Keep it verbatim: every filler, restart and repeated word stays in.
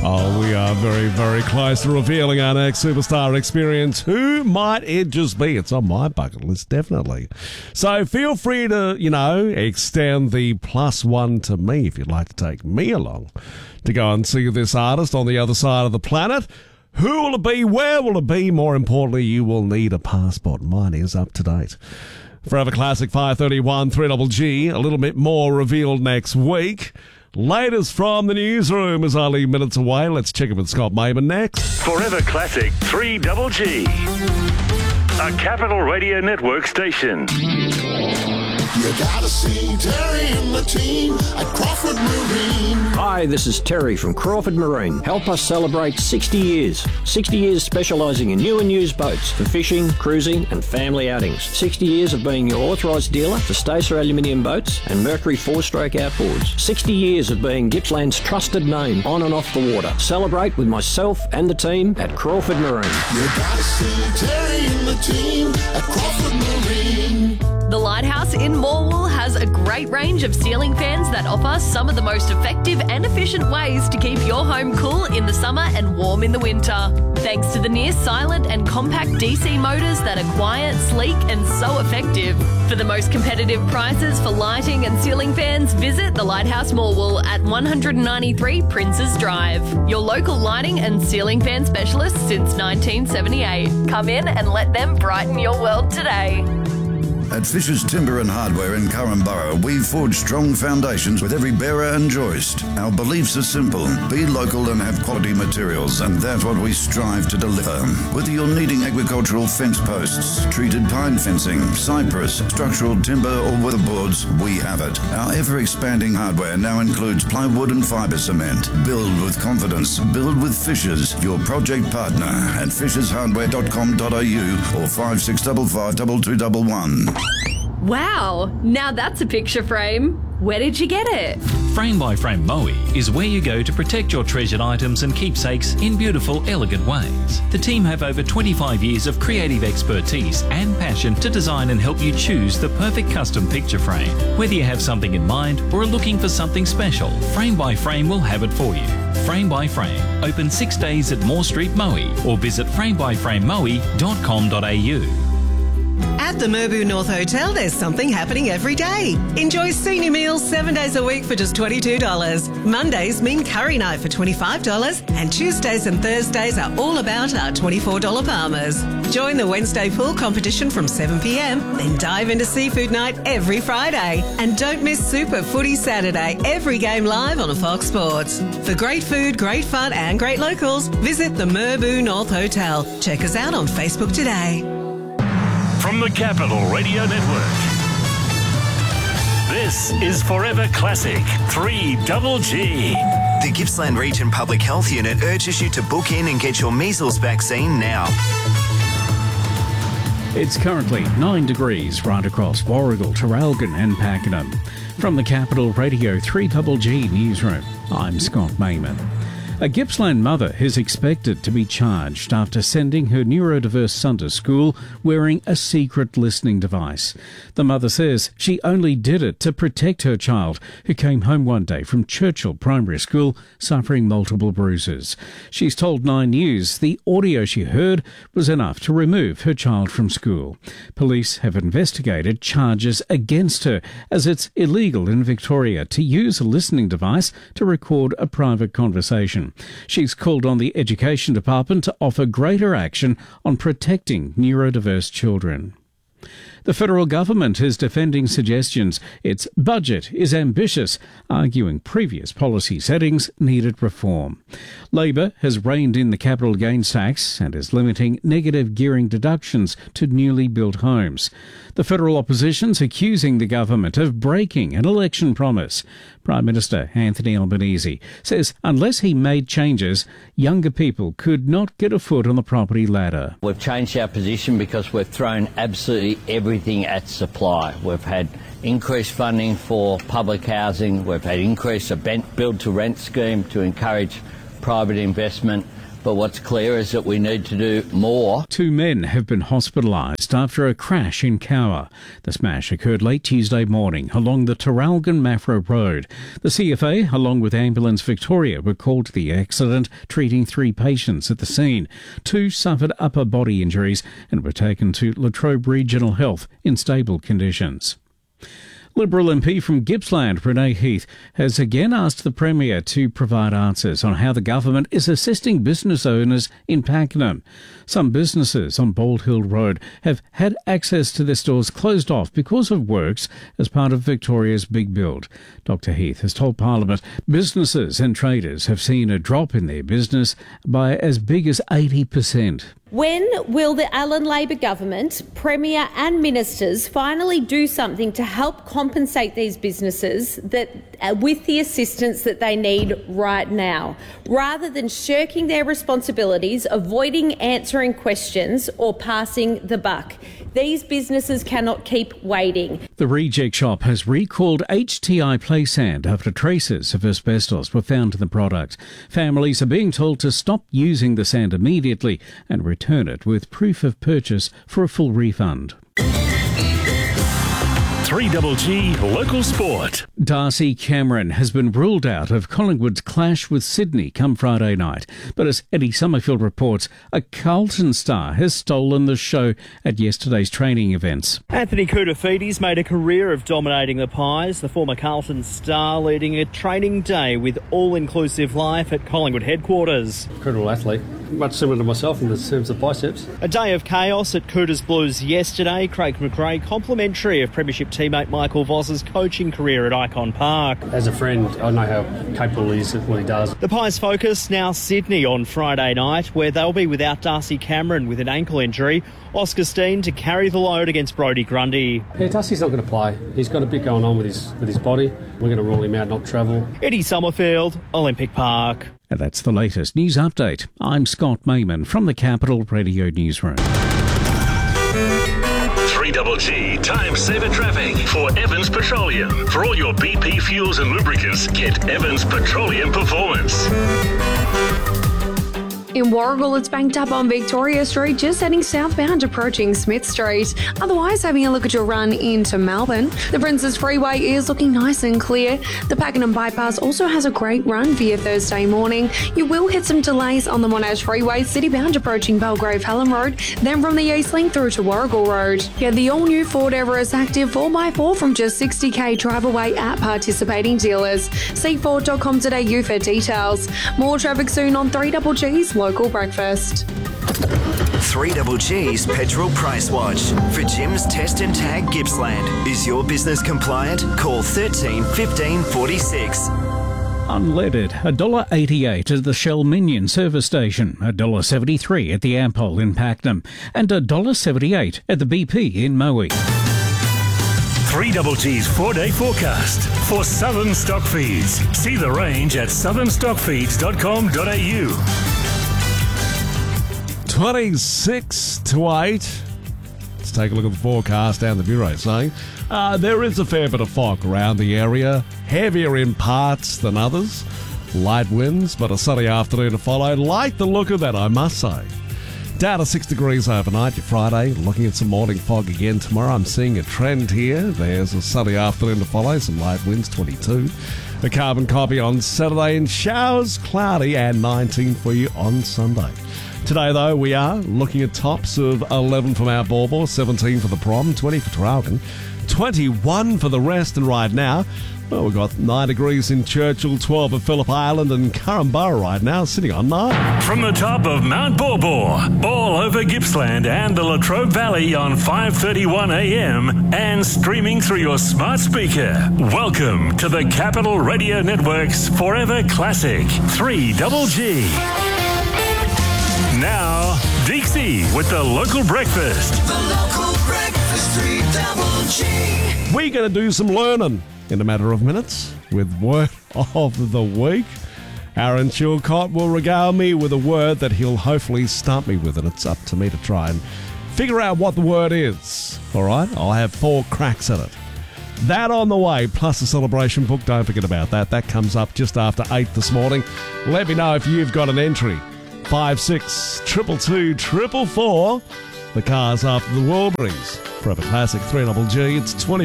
Oh, we are very, very close to revealing our next superstar experience. Who might it just be? It's on my bucket list, definitely. So feel free to, you know, extend the plus one to me if you'd like to take me along to go and see this artist on the other side of the planet. Who will it be? Where will it be? More importantly, you will need a passport. Mine is up to date. Forever Classic five thirty-one, three G G. A little bit more revealed next week. Latest from the newsroom is only minutes away. Let's check it with Scott Mayman next. Forever Classic three G G. A Capital Radio Network station. You gotta see Terry and the team at Crawford Marine. Hi, this is Terry from Crawford Marine. Help us celebrate sixty years. sixty years specialising in new and used boats for fishing, cruising and family outings. sixty years of being your authorised dealer for Stacer aluminium boats and Mercury four-stroke outboards. sixty years of being Gippsland's trusted name on and off the water. Celebrate with myself and the team at Crawford Marine. You gotta see Terry and the team at Crawford Marine. The Lighthouse in Morwell has a great range of ceiling fans that offer some of the most effective and efficient ways to keep your home cool in the summer and warm in the winter. Thanks to the near silent and compact D C motors that are quiet, sleek and so effective. For the most competitive prices for lighting and ceiling fans, visit the Lighthouse Morwell at one ninety-three Princes Drive. Your local lighting and ceiling fan specialist since nineteen seventy-eight. Come in and let them brighten your world today. At Fisher's Timber and Hardware in Currumborough, we forge strong foundations with every bearer and joist. Our beliefs are simple. Be local and have quality materials, and that's what we strive to deliver. Whether you're needing agricultural fence posts, treated pine fencing, cypress, structural timber or weatherboards, we have it. Our ever-expanding hardware now includes plywood and fibre cement. Build with confidence. Build with Fishers, your project partner at fishers hardware dot com dot a u or five six five five two two one one. Wow, now that's a picture frame. Where did you get it? Frame by Frame Moe is where you go to protect your treasured items and keepsakes in beautiful, elegant ways. The team have over twenty-five years of creative expertise and passion to design and help you choose the perfect custom picture frame. Whether you have something in mind or are looking for something special, Frame by Frame will have it for you. Frame by Frame, open six days at Moore Street, Moe, or visit frame by frame moe dot com dot a u. At the Merbau North Hotel, there's something happening every day. Enjoy senior meals seven days a week for just twenty-two dollars. Mondays mean curry night for twenty-five dollars, and Tuesdays and Thursdays are all about our twenty-four dollars Palmers. Join the Wednesday pool competition from seven p m, then dive into seafood night every Friday. And don't miss Super Footy Saturday, every game live on Fox Sports. For great food, great fun and great locals, visit the Merbau North Hotel. Check us out on Facebook today. From the Capital Radio Network, this is Forever Classic three G G. The Gippsland Region Public Health Unit urges you to book in and get your measles vaccine now. It's currently nine degrees right across Warragul, Traralgon and Pakenham. From the Capital Radio three G G newsroom, I'm Scott Mayman. A Gippsland mother is expected to be charged after sending her neurodiverse son to school wearing a secret listening device. The mother says she only did it to protect her child, who came home one day from Churchill Primary School suffering multiple bruises. She's told Nine News the audio she heard was enough to remove her child from school. Police have investigated charges against her, as it's illegal in Victoria to use a listening device to record a private conversation. She's called on the Education Department to offer greater action on protecting neurodiverse children. The federal government is defending suggestions its budget is ambitious, arguing previous policy settings needed reform. Labor has reined in the capital gains tax and is limiting negative gearing deductions to newly built homes. The federal opposition's accusing the government of breaking an election promise. Prime Minister Anthony Albanese says unless he made changes, younger people could not get a foot on the property ladder. We've changed our position because we've thrown absolutely everything at supply. We've had increased funding for public housing. We've had increased a build-to-rent scheme to encourage private investment. but what's clear is that we need to do more. Two men have been hospitalised after a crash in Cowra. The smash occurred late Tuesday morning along the Traralgon-Maffra Road. The C F A, along with Ambulance Victoria, were called to the accident, treating three patients at the scene. Two suffered upper body injuries and were taken to Latrobe Regional Health in stable conditions. Liberal M P from Gippsland, Renee Heath, has again asked the Premier to provide answers on how the government is assisting business owners in Pakenham. Some businesses on Bald Hill Road have had access to their stores closed off because of works as part of Victoria's Big Build. Doctor Heath has told Parliament businesses and traders have seen a drop in their business by as big as eighty percent. When will the Allan Labor government, Premier and ministers finally do something to help compensate these businesses that, uh, with the assistance that they need right now, rather than shirking their responsibilities, avoiding answering questions or passing the buck? These businesses cannot keep waiting. The Reject Shop has recalled H T I Play Sand after traces of asbestos were found in the product. Families are being told to stop using the sand immediately and return it with proof of purchase for a full refund. three G G Local Sport. Darcy Cameron has been ruled out of Collingwood's clash with Sydney come Friday night. But as Eddie Summerfield reports, a Carlton star has stolen the show at yesterday's training events. Anthony Koutoufides made a career of dominating the Pies, the former Carlton star leading a training day with all-inclusive life at Collingwood headquarters. Incredible athlete, much similar to myself in terms of biceps. A day of chaos at Cooters Blues yesterday. Craig McRae complimentary of Premiership teammate Michael Voss's coaching career at Icon Park. As a friend, I know how capable he is at what he does. The Pies focus now Sydney on Friday night, where they'll be without Darcy Cameron with an ankle injury. Oscar Steen to carry the load against Brodie Grundy. Yeah, Darcy's not going to play. He's got a bit going on with his with his body. We're going to rule him out, not travel. Eddie Summerfield, Olympic Park. And that's the latest news update. I'm Scott Mayman from the Capital Radio Newsroom. three G G Time Saver Traffic for Evans Petroleum. For all your B P fuels and lubricants, get Evans Petroleum Performance. In Warragul, it's banked up on Victoria Street, just heading southbound approaching Smith Street. Otherwise, having a look at your run into Melbourne, the Princes Freeway is looking nice and clear. The Pakenham Bypass also has a great run for your Thursday morning. You will hit some delays on the Monash Freeway, citybound approaching Belgrave Hallam Road, then from the East Link through to Warragul Road. Get the all-new Ford Everest Active four by four from just sixty thousand drive away at participating dealers. See ford dot com dot a u for details. More traffic soon on three G G's Local Breakfast. three G G's Petrol Price Watch. For Jim's Test and Tag Gippsland. Is your business compliant? Call thirteen fifteen forty-six. Unleaded, one dollar eighty-eight at the Shell Minion service station, one dollar seventy-three at the Ampol in Pakenham, and one dollar seventy-eight at the B P in Moe. three G G's four-day forecast for Southern Stock Feeds. See the range at southern stock feeds dot com dot a u. twenty-six to eight. Let's take a look at the forecast and the Bureau saying uh, there is a fair bit of fog around the area, heavier in parts than others. Light winds, but a sunny afternoon to follow. Like the look of that, I must say. Down to six degrees overnight, your Friday. Looking at some morning fog again tomorrow. I'm seeing a trend here. There's a sunny afternoon to follow. Some light winds, twenty-two. A carbon copy on Saturday, and showers cloudy, and nineteen for you on Sunday. Today, though, we are looking at tops of eleven for Mount Baw, seventeen for the Prom, twenty for Traralgon, twenty-one for the rest, and right now, well, we've got nine degrees in Churchill, twelve at Phillip Island, and Currumbara right now, sitting on nine. From the top of Mount Baw, all over Gippsland and the Latrobe Valley on five thirty-one a m and streaming through your smart speaker. Welcome to the Capital Radio Network's Forever Classic, three G G. Now, Dixie with the Local Breakfast. The Local Breakfast, three G G. We're going to do some learning in a matter of minutes with Word of the Week. Aaron Chilcott will regale me with a word that he'll hopefully stump me with, and it's up to me to try and figure out what the word is. All right? I'll have four cracks at it. That on the way, plus the celebration book. Don't forget about that. That comes up just after eight this morning. Let me know if you've got an entry. five six triple two triple four. The cars after the Warburys. Forever Classic three double G. It's twenty.